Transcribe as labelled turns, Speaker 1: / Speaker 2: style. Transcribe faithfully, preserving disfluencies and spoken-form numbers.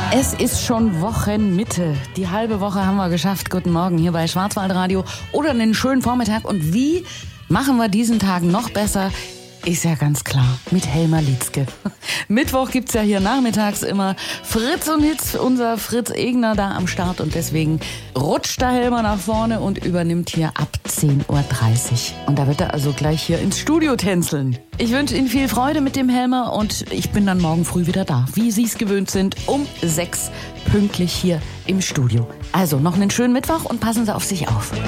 Speaker 1: Es ist schon Wochenmitte. Die halbe Woche haben wir geschafft. Guten Morgen hier bei Schwarzwaldradio oder einen schönen Vormittag. Und wie machen wir diesen Tag noch besser? Ist ja ganz klar, mit Helmer Lietzke. Mittwoch gibt's ja hier nachmittags immer Fritz und Hitz, unser Fritz Egner da am Start. Und deswegen rutscht der Helmer nach vorne und übernimmt hier ab zehn Uhr dreißig. Und da wird er also gleich hier ins Studio tänzeln. Ich wünsche Ihnen viel Freude mit dem Helmer und ich bin dann morgen früh wieder da, wie Sie es gewöhnt sind, um sechs pünktlich hier im Studio. Also noch einen schönen Mittwoch und passen Sie auf sich auf.